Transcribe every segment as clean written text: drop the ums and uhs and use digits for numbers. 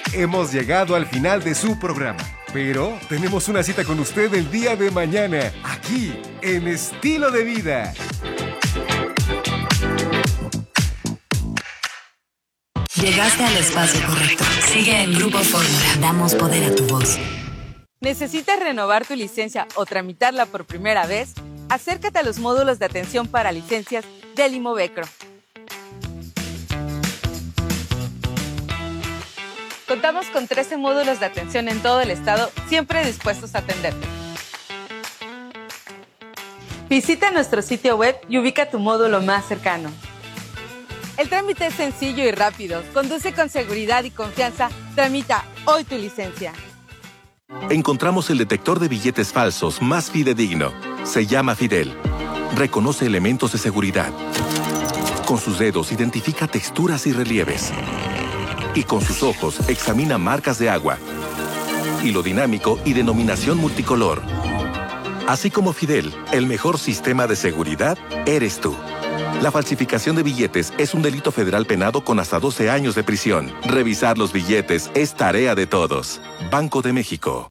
Hemos llegado al final de su programa, pero tenemos una cita con usted el día de mañana, aquí, en Estilo de Vida. Llegaste al espacio correcto. Sigue en Grupo Fórmula. Damos poder a tu voz. ¿Necesitas renovar tu licencia o tramitarla por primera vez? Acércate a los módulos de atención para licencias del Imovecro. Contamos con 13 módulos de atención en todo el estado, siempre dispuestos a atenderte. Visita nuestro sitio web y ubica tu módulo más cercano. El trámite es sencillo y rápido. Conduce con seguridad y confianza. Tramita hoy tu licencia. Encontramos el detector de billetes falsos más fidedigno. Se llama Fidel. Reconoce elementos de seguridad. Con sus dedos identifica texturas y relieves. Y con sus ojos examina marcas de agua, hilo dinámico y denominación multicolor. Así como Fidel, el mejor sistema de seguridad eres tú. La falsificación de billetes es un delito federal penado con hasta 12 años de prisión. Revisar los billetes es tarea de todos. Banco de México.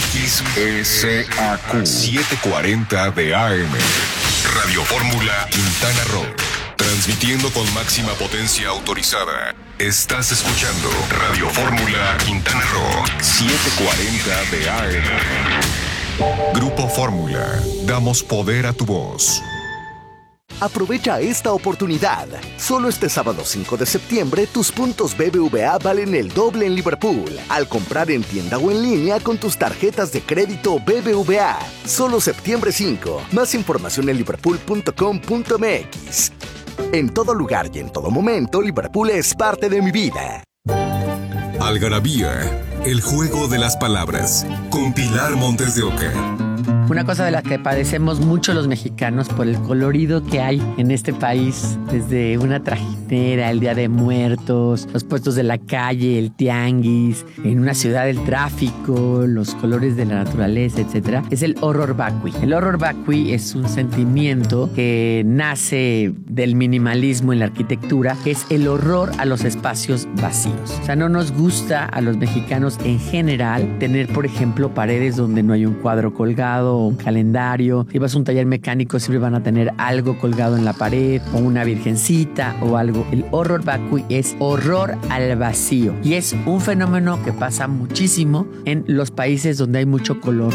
XESAQ 740 de AM. Radio Fórmula Quintana Roo. Transmitiendo con máxima potencia autorizada. Estás escuchando Radio Fórmula Quintana Roo 740 de AM. Grupo Fórmula. Damos poder a tu voz. Aprovecha esta oportunidad. Solo este sábado 5 de septiembre, tus puntos BBVA valen el doble en Liverpool. Al comprar en tienda o en línea con tus tarjetas de crédito BBVA. Solo septiembre 5. Más información en liverpool.com.mx. En todo lugar y en todo momento, Liverpool es parte de mi vida. Algarabía, el juego de las palabras. Con Pilar Montes de Oca. Una cosa de la que padecemos mucho los mexicanos por el colorido que hay en este país, desde una trajinera, el Día de Muertos, los puestos de la calle, el tianguis, en una ciudad el tráfico, los colores de la naturaleza, etc., es el horror vacui. El horror vacui es un sentimiento que nace del minimalismo en la arquitectura, que es el horror a los espacios vacíos. O sea, no nos gusta a los mexicanos en general tener, por ejemplo, paredes donde no hay un cuadro colgado, un calendario. Si vas a un taller mecánico siempre van a tener algo colgado en la pared o una virgencita o algo. El horror vacui es horror al vacío y es un fenómeno que pasa muchísimo en los países donde hay mucho color.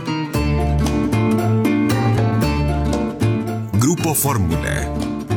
Grupo Fórmula.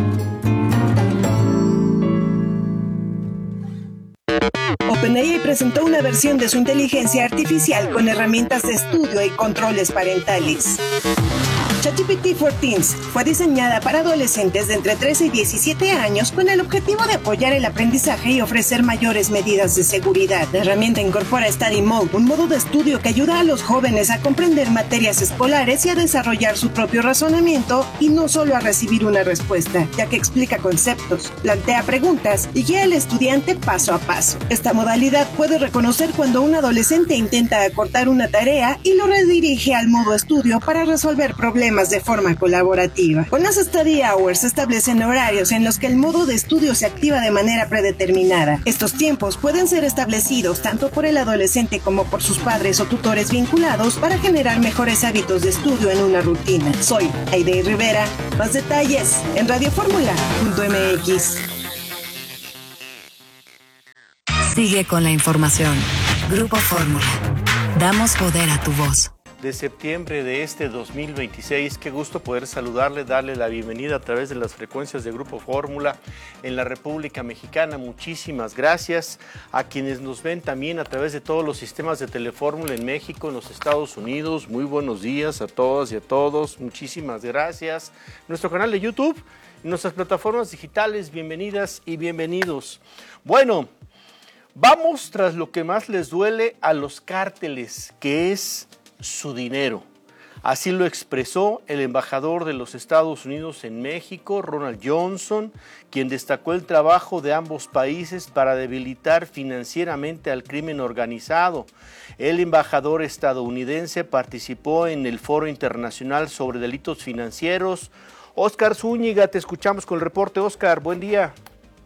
OpenAI presentó una versión de su inteligencia artificial con herramientas de estudio y controles parentales. ChatGPT for Teens fue diseñada para adolescentes de entre 13 y 17 años con el objetivo de apoyar el aprendizaje y ofrecer mayores medidas de seguridad. La herramienta incorpora Study Mode, un modo de estudio que ayuda a los jóvenes a comprender materias escolares y a desarrollar su propio razonamiento y no solo a recibir una respuesta, ya que explica conceptos, plantea preguntas y guía al estudiante paso a paso. Esta modalidad puede reconocer cuando un adolescente intenta acortar una tarea y lo redirige al modo estudio para resolver problemas de forma colaborativa. Con las Study Hours se establecen horarios en los que el modo de estudio se activa de manera predeterminada. Estos tiempos pueden ser establecidos tanto por el adolescente como por sus padres o tutores vinculados para generar mejores hábitos de estudio en una rutina. Soy Aide Rivera. Más detalles en radioformula.mx. Sigue con la información. Grupo Fórmula. Damos poder a tu voz. De septiembre de este 2026. Qué gusto poder saludarle, darle la bienvenida a través de las frecuencias de Grupo Fórmula en la República Mexicana. Muchísimas gracias a quienes nos ven también a través de todos los sistemas de Telefórmula en México, en los Estados Unidos. Muy buenos días a todas y a todos. Muchísimas gracias. Nuestro canal de YouTube, nuestras plataformas digitales, bienvenidas y bienvenidos. Bueno, vamos tras lo que más les duele a los cárteles, que es su dinero. Así lo expresó el embajador de los Estados Unidos en México, Ronald Johnson, quien destacó el trabajo de ambos países para debilitar financieramente al crimen organizado. El embajador estadounidense participó en el Foro Internacional sobre Delitos Financieros. Óscar Zúñiga, te escuchamos con el reporte. Óscar, buen día.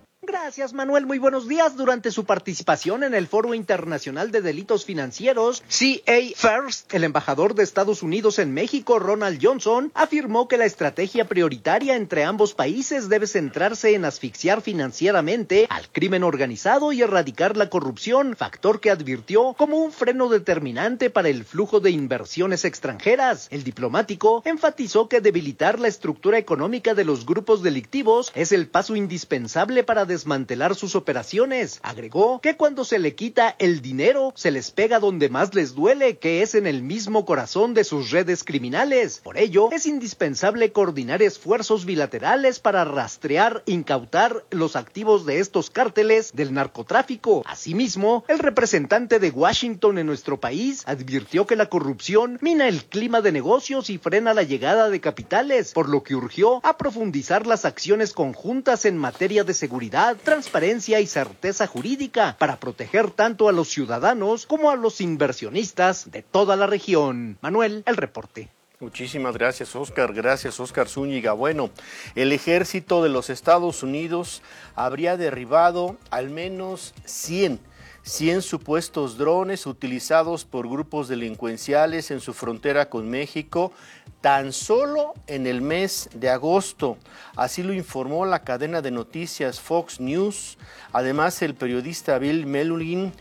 Gracias, Manuel. Muy buenos días. Durante su participación en el Foro Internacional de Delitos Financieros, CA First, el embajador de Estados Unidos en México, Ronald Johnson, afirmó que la estrategia prioritaria entre ambos países debe centrarse en asfixiar financieramente al crimen organizado y erradicar la corrupción, factor que advirtió como un freno determinante para el flujo de inversiones extranjeras. El diplomático enfatizó que debilitar la estructura económica de los grupos delictivos es el paso indispensable para desmantelar sus operaciones. Agregó que cuando se le quita el dinero, se les pega donde más les duele, que es en el mismo corazón de sus redes criminales. Por ello, es indispensable coordinar esfuerzos bilaterales para rastrear, incautar los activos de estos cárteles del narcotráfico. Asimismo, el representante de Washington en nuestro país advirtió que la corrupción mina el clima de negocios y frena la llegada de capitales, por lo que urgió a profundizar las acciones conjuntas en materia de seguridad, transparencia y certeza jurídica para proteger tanto a los ciudadanos como a los inversionistas de toda la región. Manuel, el reporte. Muchísimas gracias, Oscar. Gracias, Oscar Zúñiga. Bueno, el ejército de los Estados Unidos habría derribado al menos 100 supuestos drones utilizados por grupos delincuenciales en su frontera con México, tan solo en el mes de agosto. Así lo informó la cadena de noticias Fox News. Además, el periodista Bill Melugin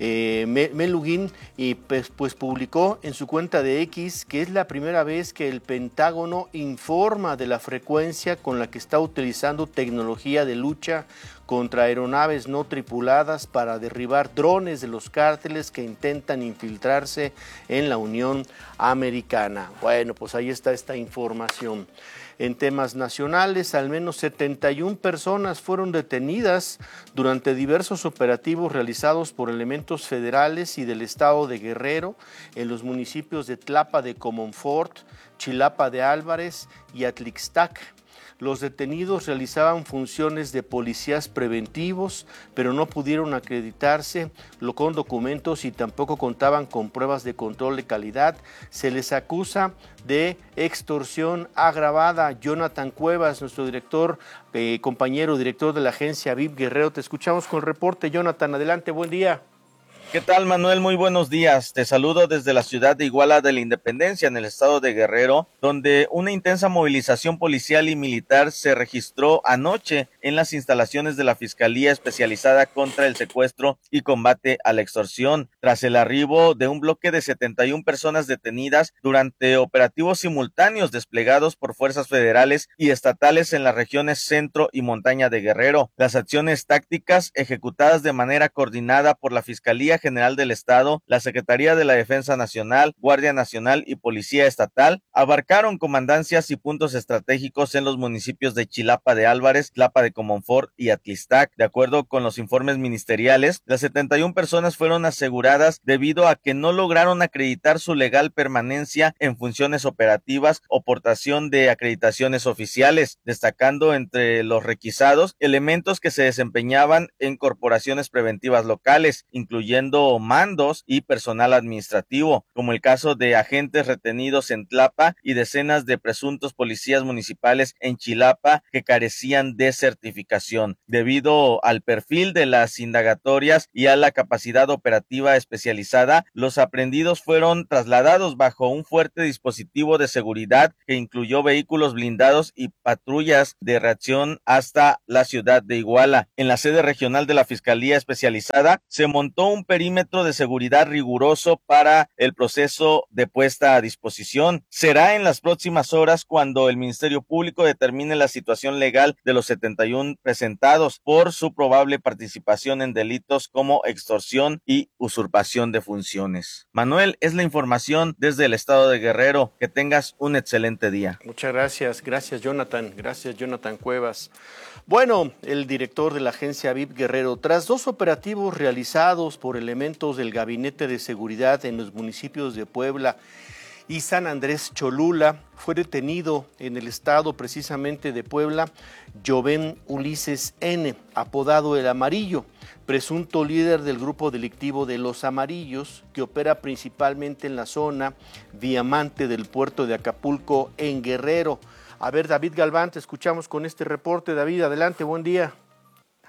y pues publicó en su cuenta de X que es la primera vez que el Pentágono informa de la frecuencia con la que está utilizando tecnología de lucha contra aeronaves no tripuladas para derribar drones de los cárteles que intentan infiltrarse en la Unión Americana. Bueno, pues ahí está esta información. En temas nacionales, al menos 71 personas fueron detenidas durante diversos operativos realizados por elementos federales y del estado de Guerrero en los municipios de Tlapa de Comonfort, Chilapa de Álvarez y Atlixtac. Los detenidos realizaban funciones de policías preventivos, pero no pudieron acreditarse con documentos y tampoco contaban con pruebas de control de calidad. Se les acusa de extorsión agravada. Jonathan Cuevas, nuestro director, compañero director de la agencia VIP Guerrero, te escuchamos con el reporte. Jonathan, adelante, buen día. ¿Qué tal, Manuel? Muy buenos días. Te saludo desde la ciudad de Iguala de la Independencia, en el estado de Guerrero, donde una intensa movilización policial y militar se registró anoche en las instalaciones de la Fiscalía Especializada contra el Secuestro y Combate a la Extorsión, tras el arribo de un bloque de 71 personas detenidas durante operativos simultáneos desplegados por fuerzas federales y estatales en las regiones centro y montaña de Guerrero. Las acciones tácticas ejecutadas de manera coordinada por la Fiscalía General del Estado, la Secretaría de la Defensa Nacional, Guardia Nacional y Policía Estatal abarcaron comandancias y puntos estratégicos en los municipios de Chilapa de Álvarez, Tlapa de Comonfort y Atlixtac. De acuerdo con los informes ministeriales, las 71 personas fueron aseguradas debido a que no lograron acreditar su legal permanencia en funciones operativas o portación de acreditaciones oficiales, destacando entre los requisados elementos que se desempeñaban en corporaciones preventivas locales, incluyendo mandos y personal administrativo, como el caso de agentes retenidos en Tlapa y decenas de presuntos policías municipales en Chilapa que carecían de certificación. Debido al perfil de las indagatorias y a la capacidad operativa especializada, los aprehendidos fueron trasladados bajo un fuerte dispositivo de seguridad que incluyó vehículos blindados y patrullas de reacción hasta la ciudad de Iguala. En la sede regional de la Fiscalía Especializada se montó un perímetro de seguridad riguroso para el proceso de puesta a disposición. Será en las próximas horas cuando el Ministerio Público determine la situación legal de los 71 presentados por su probable participación en delitos como extorsión y usurpación de funciones. Manuel, es la información desde el estado de Guerrero. Que tengas un excelente día. Muchas gracias. Gracias, Jonathan. Gracias, Jonathan Cuevas. Bueno, el director de la agencia VIP Guerrero, tras 2 operativos realizados por elementos del Gabinete de Seguridad en los municipios de Puebla y San Andrés Cholula, fue detenido en el estado precisamente de Puebla Joven Ulises N., apodado El Amarillo, presunto líder del grupo delictivo de Los Amarillos, que opera principalmente en la zona Diamante del puerto de Acapulco en Guerrero. A ver, David Galván, te escuchamos con este reporte. David, adelante, buen día.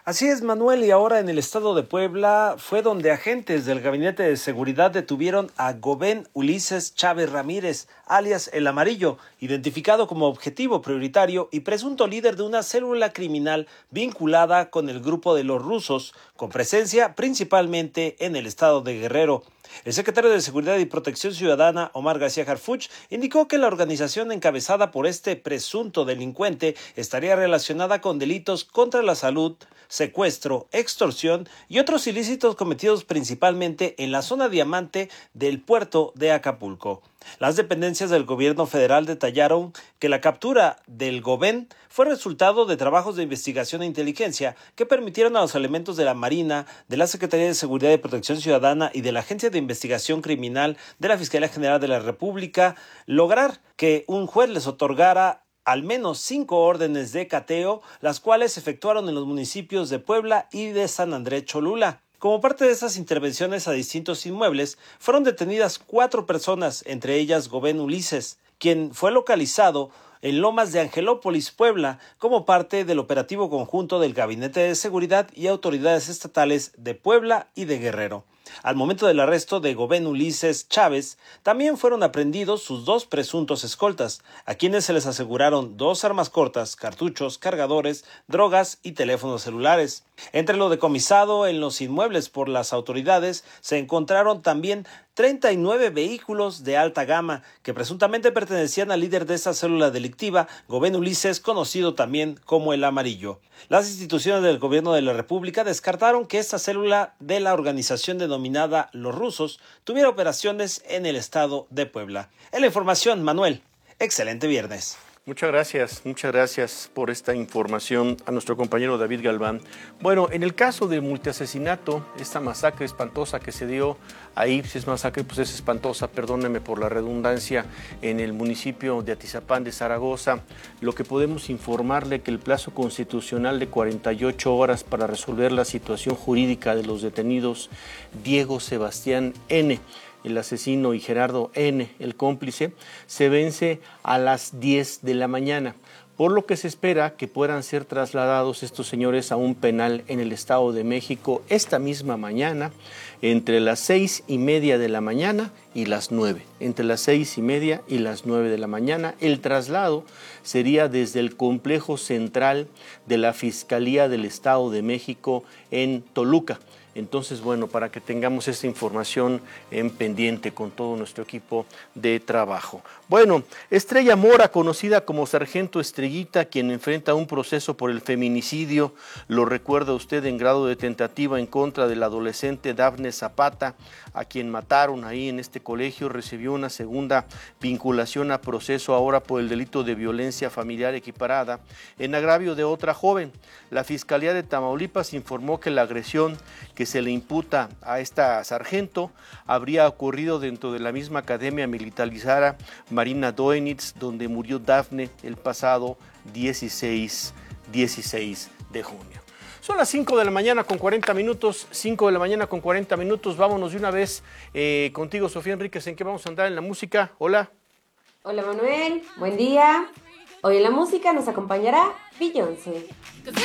Así es, Manuel, y ahora en el estado de Puebla fue donde agentes del Gabinete de Seguridad detuvieron a Gobén Ulises Chávez Ramírez, alias El Amarillo, identificado como objetivo prioritario y presunto líder de una célula criminal vinculada con el grupo de los rusos, con presencia principalmente en el estado de Guerrero. El secretario de Seguridad y Protección Ciudadana, Omar García Harfuch, indicó que la organización encabezada por este presunto delincuente estaría relacionada con delitos contra la salud, secuestro, extorsión y otros ilícitos cometidos principalmente en la zona diamante del puerto de Acapulco. Las dependencias del gobierno federal detallaron que la captura del Gobén fue resultado de trabajos de investigación e inteligencia que permitieron a los elementos de la Marina, de la Secretaría de Seguridad y Protección Ciudadana y de la Agencia de Investigación Criminal de la Fiscalía General de la República lograr que un juez les otorgara al menos 5 órdenes de cateo, las cuales se efectuaron en los municipios de Puebla y de San Andrés Cholula. Como parte de estas intervenciones a distintos inmuebles, fueron detenidas 4 personas, entre ellas Gobén Ulises, quien fue localizado en Lomas de Angelópolis, Puebla, como parte del operativo conjunto del Gabinete de Seguridad y autoridades estatales de Puebla y de Guerrero. Al momento del arresto de Gobén Ulises Chávez, también fueron aprehendidos sus 2 presuntos escoltas, a quienes se les aseguraron 2 armas cortas, cartuchos, cargadores, drogas y teléfonos celulares. Entre lo decomisado en los inmuebles por las autoridades, se encontraron también 39 vehículos de alta gama que presuntamente pertenecían al líder de esta célula delictiva, Gobén Ulises, conocido también como El Amarillo. Las instituciones del gobierno de la República descartaron que esta célula de la organización denominada Los Rusos tuviera operaciones en el estado de Puebla. En la información, Manuel, excelente viernes. Muchas gracias por esta información a nuestro compañero David Galván. Bueno, en el caso del multiasesinato, esta masacre espantosa que se dio ahí, si es masacre, pues es espantosa, perdónenme por la redundancia, en el municipio de Atizapán de Zaragoza, lo que podemos informarle que el plazo constitucional de 48 horas para resolver la situación jurídica de los detenidos Diego Sebastián N., el asesino, y Gerardo N., el cómplice, se vence a las 10 de la mañana, por lo que se espera que puedan ser trasladados estos señores a un penal en el Estado de México esta misma mañana, entre las 6:30 de la mañana y las 9. Entre las 6:30 y las 9 de la mañana, el traslado sería desde el complejo central de la Fiscalía del Estado de México en Toluca. Entonces, bueno, para que tengamos esta información en pendiente con todo nuestro equipo de trabajo. Bueno, Estrella Mora, conocida como Sargento Estrellita, quien enfrenta un proceso por el feminicidio, lo recuerda usted, en grado de tentativa en contra del adolescente Dafne Zapata, a quien mataron ahí en este colegio, recibió una segunda vinculación a proceso ahora por el delito de violencia familiar equiparada en agravio de otra joven. La Fiscalía de Tamaulipas informó que la agresión que se le imputa a esta sargento habría ocurrido dentro de la misma academia militarizada Marina Doenitz, donde murió Dafne el pasado 16 de junio. Son las 5 de la mañana con 40 minutos, 5 de la mañana con 40 minutos. Vámonos de una vez contigo, Sofía Enríquez. ¿En qué vamos a andar en la música? Hola. Hola, Manuel. Buen día. Hoy en la música nos acompañará Beyoncé.